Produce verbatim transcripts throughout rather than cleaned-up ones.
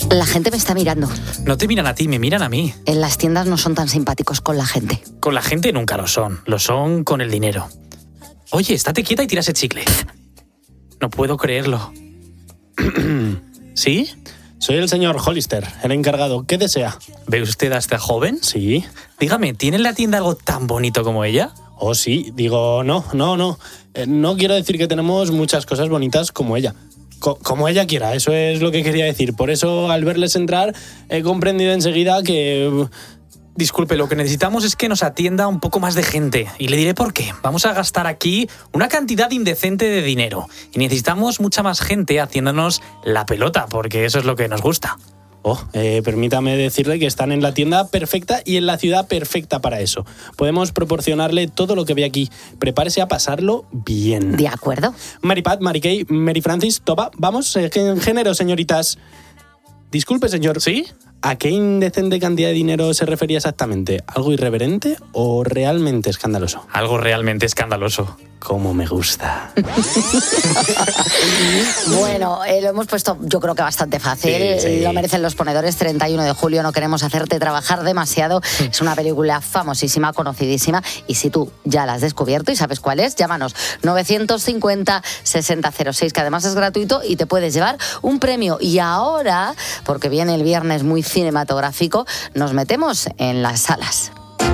La gente me está mirando. No te miran a ti, me miran a mí. En las tiendas no son tan simpáticos con la gente. Con la gente nunca lo son, lo son con el dinero. Oye, estate quieta y tira ese chicle. No puedo creerlo. ¿Sí? Soy el señor Hollister, el encargado. ¿Qué desea? ¿Ve usted a esta joven? Sí. Dígame, ¿tiene en la tienda algo tan bonito como ella? Oh, sí. Digo, no, no, no. Eh, no quiero decir que tenemos muchas cosas bonitas como ella. Co- como ella quiera, eso es lo que quería decir. Por eso, al verles entrar, he comprendido enseguida que... Disculpe, lo que necesitamos es que nos atienda un poco más de gente. Y le diré por qué. Vamos a gastar aquí una cantidad indecente de dinero. Y necesitamos mucha más gente haciéndonos la pelota, porque eso es lo que nos gusta. Oh, eh, permítame decirle que están en la tienda perfecta y en la ciudad perfecta para eso. Podemos proporcionarle todo lo que ve aquí. Prepárese a pasarlo bien. De acuerdo. Mary Pat, Mary Kay, Mary Francis, Toba, vamos, eh, en género, señoritas. Disculpe, señor. ¿Sí? ¿A qué indecente cantidad de dinero se refería exactamente? ¿Algo irreverente o realmente escandaloso? Algo realmente escandaloso. Cómo me gusta. Bueno, eh, lo hemos puesto yo creo que bastante fácil. Sí, sí. Lo merecen los ponedores. treinta y uno de julio, no queremos hacerte trabajar demasiado. Es una película famosísima, conocidísima. Y si tú ya la has descubierto y sabes cuál es, llámanos novecientos cincuenta, sesenta cero seis, que además es gratuito y te puedes llevar un premio. Y ahora, porque viene el viernes muy cinematográfico, nos metemos en las salas.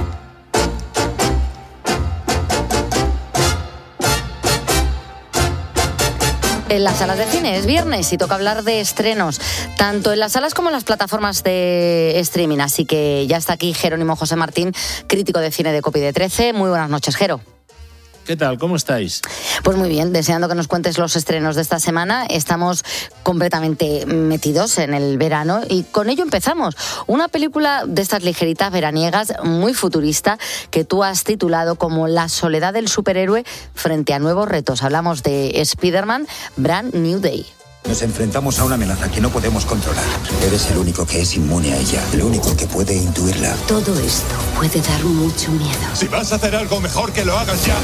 En las salas de cine es viernes y toca hablar de estrenos, tanto en las salas como en las plataformas de streaming. Así que ya está aquí Jerónimo José Martín, crítico de cine de Copy de trece. Muy buenas noches, Jero. ¿Qué tal? ¿Cómo estáis? Pues muy bien, deseando que nos cuentes los estrenos de esta semana. Estamos completamente metidos en el verano y con ello empezamos. Una película de estas ligeritas veraniegas, muy futurista, que tú has titulado como La soledad del superhéroe frente a nuevos retos. Hablamos de Spider-Man Brand New Day. Nos enfrentamos a una amenaza que no podemos controlar. Eres el único que es inmune a ella, el único que puede intuirla. Todo esto puede dar mucho miedo. Si vas a hacer algo, mejor que lo hagas ya.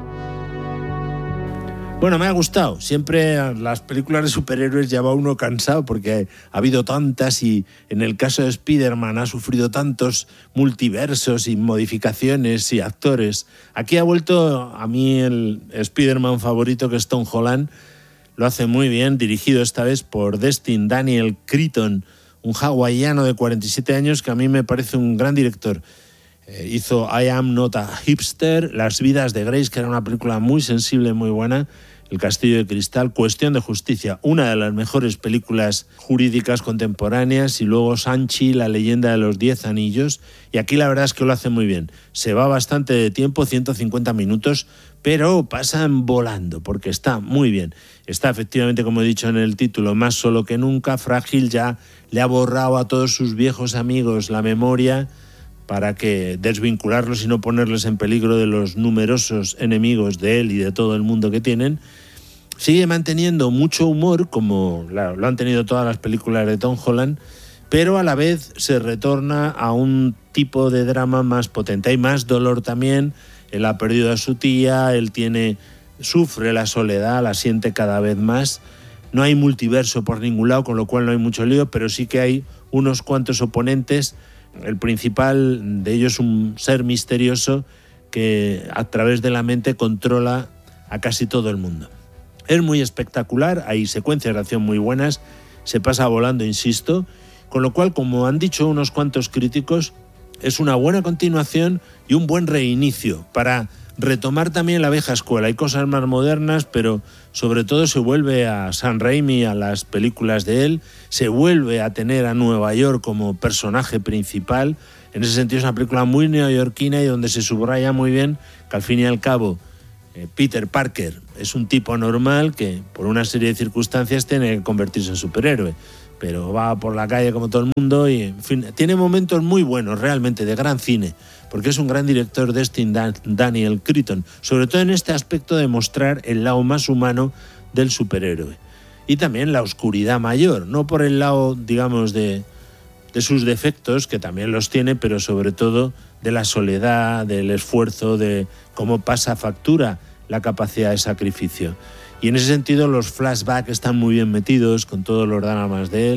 Bueno, me ha gustado. Siempre las películas de superhéroes ya va uno cansado porque ha habido tantas y en el caso de Spider-Man ha sufrido tantos multiversos y modificaciones y actores. Aquí ha vuelto a mí el Spider-Man favorito, que es Tom Holland. Lo hace muy bien, dirigido esta vez por Destin Daniel Cretton, un hawaiano de cuarenta y siete años que a mí me parece un gran director. Eh, hizo I Am Not a Hipster, Las vidas de Grace, que era una película muy sensible, muy buena, El castillo de cristal, Cuestión de justicia, una de las mejores películas jurídicas contemporáneas, y luego Shang-Chi, La leyenda de los diez anillos, y aquí la verdad es que lo hace muy bien. Se va bastante de tiempo, ciento cincuenta minutos, pero pasan volando, porque está muy bien. Está efectivamente, como he dicho en el título, más solo que nunca, frágil, ya le ha borrado a todos sus viejos amigos la memoria para que desvincularlos y no ponerles en peligro de los numerosos enemigos de él y de todo el mundo que tienen. Sigue manteniendo mucho humor, como lo han tenido todas las películas de Tom Holland, pero a la vez se retorna a un tipo de drama más potente. Hay más dolor también. Él ha perdido a su tía, él tiene, sufre la soledad, la siente cada vez más. No hay multiverso por ningún lado, con lo cual no hay mucho lío, pero sí que hay unos cuantos oponentes. El principal de ellos es un ser misterioso que a través de la mente controla a casi todo el mundo. Es muy espectacular, hay secuencias de acción muy buenas, se pasa volando, insisto, con lo cual, como han dicho unos cuantos críticos, es una buena continuación y un buen reinicio para retomar también la vieja escuela. Hay cosas más modernas, pero sobre todo se vuelve a Sam Raimi, a las películas de él, se vuelve a tener a Nueva York como personaje principal. En ese sentido es una película muy neoyorquina y donde se subraya muy bien que al fin y al cabo eh, Peter Parker es un tipo normal que por una serie de circunstancias tiene que convertirse en superhéroe, pero va por la calle como todo el mundo y, en fin, tiene momentos muy buenos, realmente, de gran cine, porque es un gran director, Destin Dan- Daniel Cretton, sobre todo en este aspecto de mostrar el lado más humano del superhéroe. Y también la oscuridad mayor, no por el lado, digamos, de, de sus defectos, que también los tiene, pero sobre todo de la soledad, del esfuerzo, de cómo pasa factura la capacidad de sacrificio. Y en ese sentido los flashbacks están muy bien metidos con todos los dramas de él.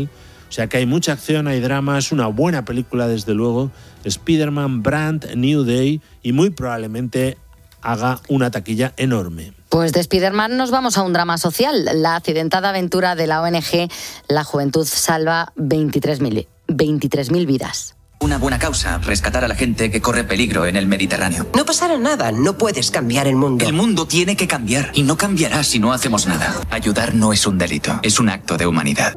O sea que hay mucha acción, hay drama, es una buena película desde luego. Spider-Man Brand New Day, y muy probablemente haga una taquilla enorme. Pues de Spider-Man nos vamos a un drama social. La accidentada aventura de la O N G La Juventud Salva veintitrés mil vidas. Una buena causa, rescatar a la gente que corre peligro en el Mediterráneo. No pasará nada, no puedes cambiar el mundo. El mundo tiene que cambiar y no cambiará si no hacemos nada. Ayudar no es un delito, es un acto de humanidad.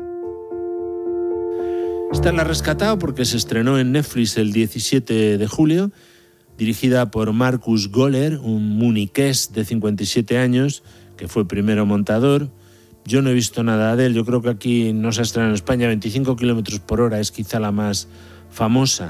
Esta la he rescatado porque se estrenó en Netflix el diecisiete de julio, dirigida por Markus Göller, un muniqués de cincuenta y siete años, que fue primero montador. Yo no he visto nada de él, yo creo que aquí no se ha estrenado en España. veinticinco kilómetros por hora es quizá la más famosa.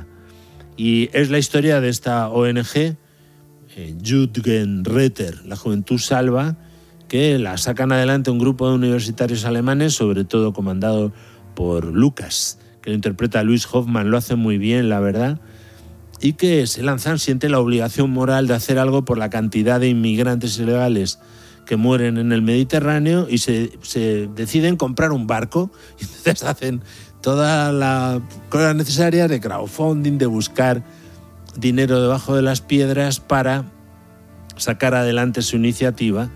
Y es la historia de esta O N G, eh, Jugendretter, La Juventud Salva, que la sacan adelante un grupo de universitarios alemanes, sobre todo comandado por Lucas, que lo interpreta Luis Hoffmann, lo hace muy bien, la verdad, y que se lanzan, siente la obligación moral de hacer algo por la cantidad de inmigrantes ilegales que mueren en el Mediterráneo, y se, se deciden comprar un barco, y entonces hacen toda la cosa necesaria de crowdfunding, de buscar dinero debajo de las piedras para sacar adelante su iniciativa,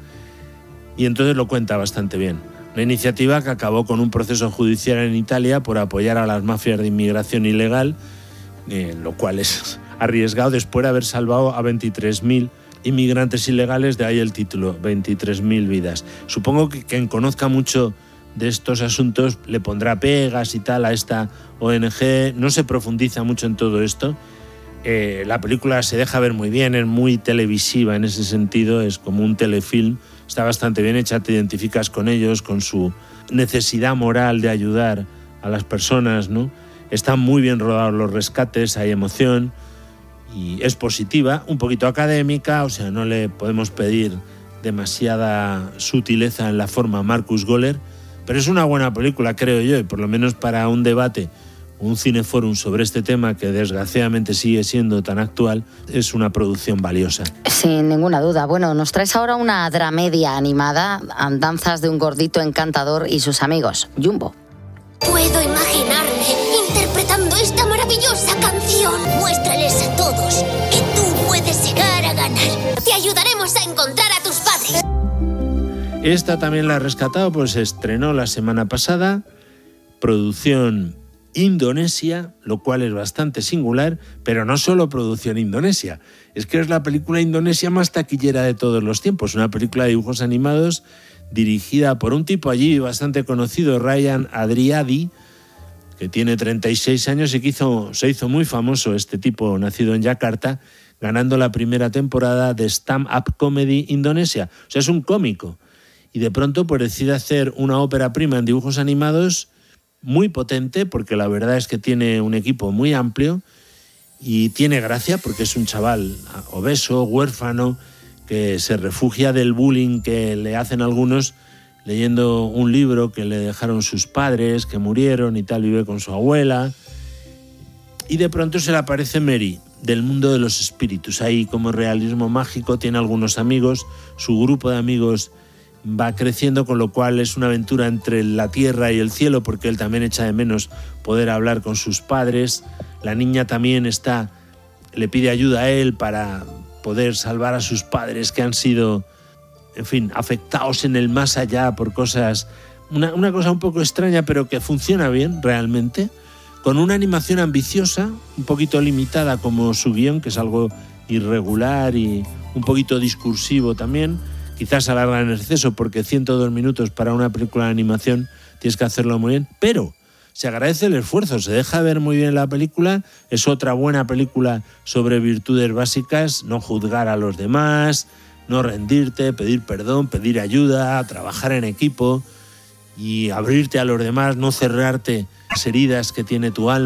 y entonces lo cuenta bastante bien. Una iniciativa que acabó con un proceso judicial en Italia por apoyar a las mafias de inmigración ilegal, eh, lo cual es arriesgado después de haber salvado a veintitrés mil inmigrantes ilegales, de ahí el título, veintitrés mil vidas. Supongo que quien conozca mucho de estos asuntos le pondrá pegas y tal a esta O N G, no se profundiza mucho en todo esto. Eh, la película se deja ver muy bien, es muy televisiva en ese sentido, es como un telefilm, está bastante bien hecha, te identificas con ellos, con su necesidad moral de ayudar a las personas, ¿no? Están muy bien rodados los rescates, hay emoción y es positiva, un poquito académica, o sea, no le podemos pedir demasiada sutileza en la forma a Markus Göller, pero es una buena película, creo yo, y por lo menos para un debate, un cineforum sobre este tema que desgraciadamente sigue siendo tan actual, es una producción valiosa. Sin ninguna duda. Bueno, nos traes ahora una dramedia animada, Andanzas de un gordito encantador y sus amigos, Jumbo. Puedo imaginarme interpretando esta maravillosa canción. Muéstrales a todos que tú puedes llegar a ganar. Te ayudaremos a encontrar a tus padres. Esta también la he rescatado, pues se estrenó la semana pasada, producción Indonesia, lo cual es bastante singular, pero no solo producción indonesia, es que es la película indonesia más taquillera de todos los tiempos, una película de dibujos animados dirigida por un tipo allí bastante conocido, Ryan Adriadi, que tiene treinta y seis años y que hizo, se hizo muy famoso este tipo, nacido en Yakarta, ganando la primera temporada de Stand Up Comedy Indonesia. O sea, es un cómico. Y de pronto pues decide hacer una ópera prima en dibujos animados muy potente, porque la verdad es que tiene un equipo muy amplio y tiene gracia porque es un chaval obeso, huérfano, que se refugia del bullying que le hacen algunos leyendo un libro que le dejaron sus padres, que murieron y tal, vive con su abuela. Y de pronto se le aparece Mary, del mundo de los espíritus. Ahí como realismo mágico, tiene algunos amigos, su grupo de amigos va creciendo, con lo cual es una aventura entre la tierra y el cielo, porque él también echa de menos poder hablar con sus padres. La niña también está, le pide ayuda a él para poder salvar a sus padres que han sido, en fin, afectados en el más allá por cosas, una, una cosa un poco extraña, pero que funciona bien realmente, con una animación ambiciosa, un poquito limitada como su guión, que es algo irregular y un poquito discursivo también. Quizás alarga en exceso porque ciento dos minutos para una película de animación tienes que hacerlo muy bien, pero se agradece el esfuerzo, se deja ver muy bien la película, es otra buena película sobre virtudes básicas, no juzgar a los demás, no rendirte, pedir perdón, pedir ayuda, trabajar en equipo y abrirte a los demás, no cerrarte las heridas que tiene tu alma.